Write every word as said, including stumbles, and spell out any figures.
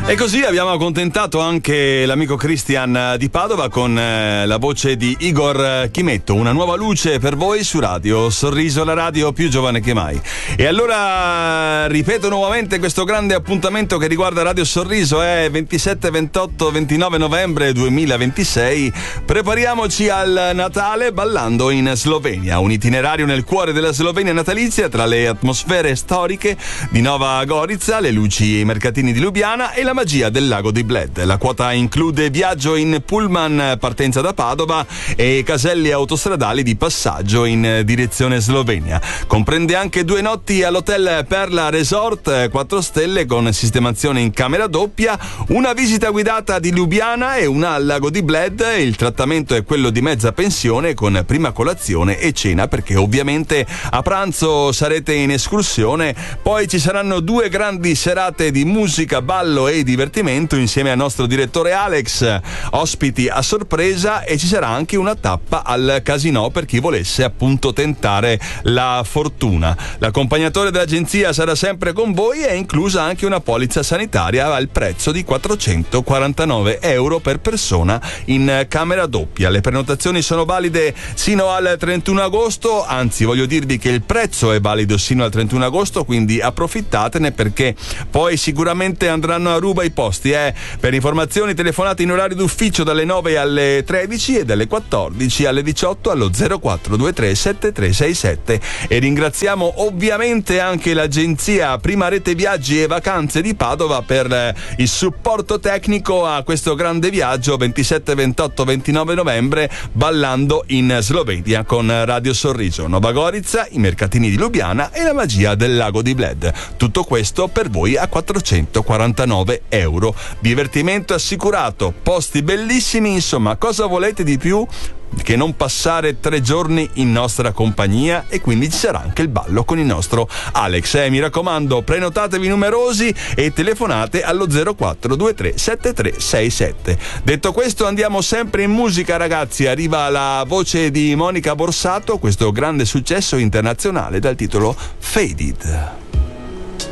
E così abbiamo accontentato anche l'amico Christian di Padova con eh, la voce di Igor Chimetto, una nuova luce per voi su Radio Sorriso, la radio più giovane che mai. E allora ripeto nuovamente questo grande appuntamento che riguarda Radio Sorriso, è ventisette, ventotto, ventinove novembre duemilaventisei. Prepariamoci al Natale ballando in Slovenia, un itinerario nel cuore della Slovenia natalizia tra le atmosfere storiche di Nova Gorica, le luci e i mercatini di Lubiana e la magia del lago di Bled. La quota include viaggio in pullman partenza da Padova e caselli autostradali di passaggio in direzione Slovenia. Comprende anche due notti all'hotel Perla Resort quattro stelle con sistemazione in camera doppia, una visita guidata di Lubiana e una al lago di Bled. Il trattamento è quello di mezza pensione con prima colazione e cena, perché ovviamente a pranzo sarete in escursione. Poi ci saranno due grandi serate di musica, ballo e divertimento insieme al nostro direttore Alex, ospiti a sorpresa, e ci sarà anche una tappa al casino per chi volesse appunto tentare la fortuna. L'accompagnatore dell'agenzia sarà sempre con voi e è inclusa anche una polizza sanitaria al prezzo di quattrocentoquarantanove euro per persona in camera doppia. Le prenotazioni sono valide sino al trentuno agosto, anzi voglio dirvi che il prezzo è valido sino al trentuno agosto, quindi approfittatene perché poi sicuramente andranno a ruba i posti. Eh. Per informazioni telefonate in orario d'ufficio dalle nove alle tredici e dalle quattordici alle diciotto allo zero quattro due tre sette tre sei sette. E ringraziamo ovviamente anche l'agenzia Prima Rete Viaggi e Vacanze di Padova per eh, il supporto tecnico a questo grande viaggio ventisette, ventotto, ventinove novembre ballando in Slovenia con Radio Sorriso, Nova Gorica, i mercatini di Lubiana e la magia del lago di Bled. Tutto questo per voi a quattrocentoquarantanove euro. Divertimento assicurato, posti bellissimi, insomma, cosa volete di più che non passare tre giorni in nostra compagnia? E quindi ci sarà anche il ballo con il nostro Alex. Eh, mi raccomando, prenotatevi numerosi e telefonate allo zero quattro due tre sette tre sei sette. Detto questo, andiamo sempre in musica, ragazzi. Arriva la voce di Monica Borsato, questo grande successo internazionale dal titolo Faded.